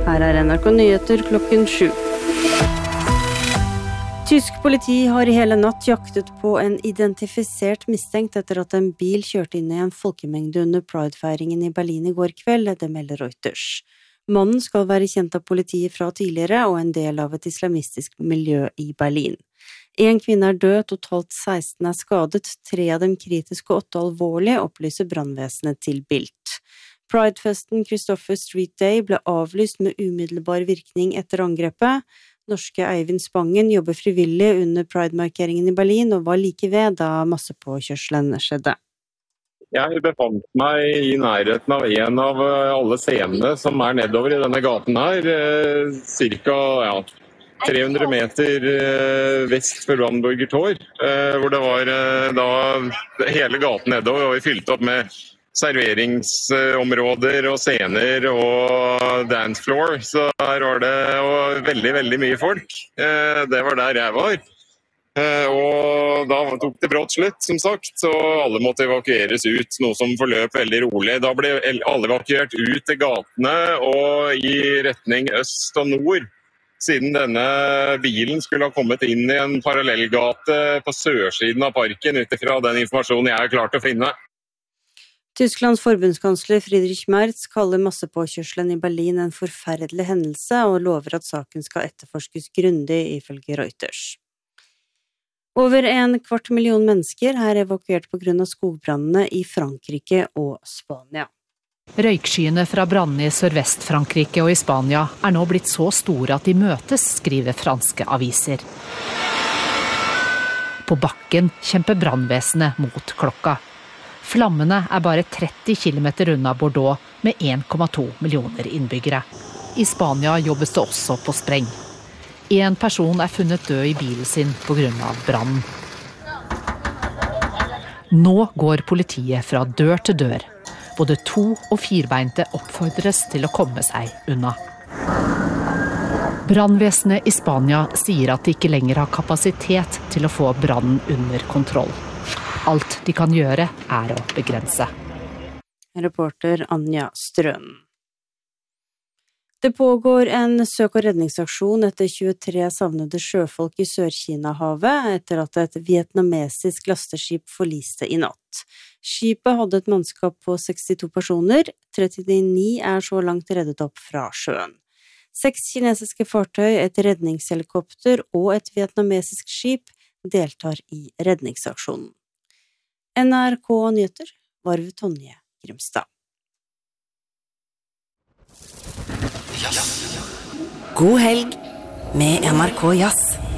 Her NRK Nyheter klokken 7. Tysk politi har i hele natt jaktet på en identifisert mistenkt etter at en bil kjørte inn i en folkemengde under Pride-feiringen i Berlin i går kveld, det melder Reuters. Mannen skal være kjent av politiet fra tidligere og en del av et islamistisk miljø i Berlin. En kvinne død, totalt 16 skadet, 3 av dem kritiske og 8 alvorlige, opplyser brannvesenet til Bild. Pridefesten Christopher Street Day ble avlyst med umiddelbar virkning etter angrepet. Norske Eivind Spangen jobber frivillig under Pride-markeringen i Berlin og var like ved da massepåkjørselen skjedde. Jeg befant meg i nærheten av en av alle scenene som nedover i denne gaten her, cirka 300 meter vest for Brandenburger Tor, hvor det var da hele gaten nedover og vi fylte opp med serveringsområder og scener og dance floor, så her var det veldig, veldig mye folk. Det var der jeg var. Og da tok det brått slutt, som sagt, så alle måtte evakueres ut, noe som forløp veldig rolig. Da ble alle evakuert ut til gatene og i retning øst og nord, siden denne bilen skulle ha kommet inn i en parallellgate på sørsiden av parken, utifra den informasjonen jeg har klart å finne. Tysklands forbundskansler Friedrich Merz kaller massepåkjørselen i Berlin en forferdelig hendelse og lover at saken skal etterforskes grundig, ifølge Reuters. Over 250 000 mennesker evakuert på grunn av skogbrannene i Frankrike og Spania. Røykskyene fra brannene i Sørvest-Frankrike og i Spania nå blitt så store at de møtes, skriver franske aviser. På bakken kjemper brannvesenet mot klokka. Flammene bare 30 kilometer unna Bordeaux med 1,2 millioner innbyggere. I Spania jobbes det også på spreng. En person funnet død i bilen sin på grunn av brannen. Nå går politiet fra dør til dør. Både 2- og 4-beinte oppfordres til å komme seg unna. Brannvesenet i Spania sier at de ikke lenger har kapasitet til å få brannen under kontroll. Alt de kan gjøre å begrense. Reporter Anja Strøm. Det pågår en søk- og redningsaksjon etter 23 savnede sjøfolk i Sør-Kina-havet etter at et vietnamesisk lasteskip forliste i natt. Skipet hadde et mannskap på 62 personer, 39 så langt reddet opp fra sjøen. 6 kinesiske fartøy, et redningshelikopter og et vietnamesisk skip deltar i redningsaksjonen. NRK Nyheter var ved Tonje Grimstad. God helg med NRK Jazz.